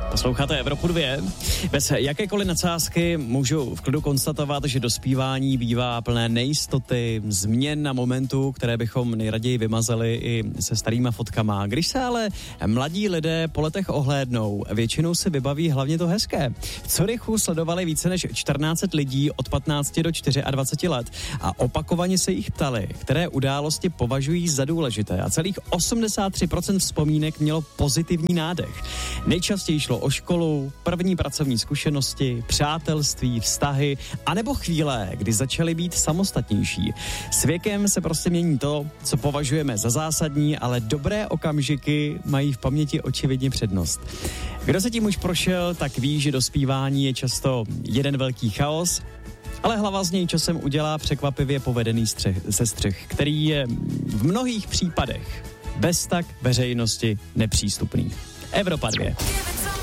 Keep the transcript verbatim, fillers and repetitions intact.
Posloucháte Evropu dvě. Bez jakékoliv nadsázky můžu v klidu konstatovat, že dospívání bývá plné nejistoty, změn a momentů, které bychom nejraději vymazali i se starýma fotkama. Když se ale mladí lidé po letech ohlédnou, většinou si vybaví hlavně to hezké. V Curychu sledovali více než čtrnáct set lidí od patnácti do dvaceti čtyři let a opakovaně se jich ptali, které události považují za důležité, a celých osmdesát tři procent vzpomínek mělo pozitivní nádech. Nejčastěji šlo o školu, první pracovní zkušenosti, přátelství, vztahy, anebo chvíle, kdy začaly být samostatnější. S věkem se prostě mění to, co považujeme za zásadní, ale dobré okamžiky mají v paměti očividně přednost. Kdo se tím už prošel, tak ví, že dospívání je často jeden velký chaos, ale hlava z něj časem udělá překvapivě povedený střech, sestřih, který je v mnohých případech bez tak veřejnosti nepřístupný. Evropa dvě.